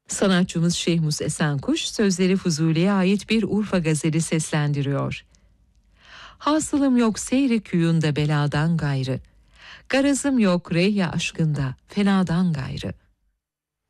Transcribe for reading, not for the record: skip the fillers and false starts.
Sanatçımız Şehmus Esenkuş sözleri Fuzuli'ye ait bir Urfa gazeli seslendiriyor. Hasılım yok seyri küyünde beladan gayrı, garazım yok reyya aşkında fenadan gayrı.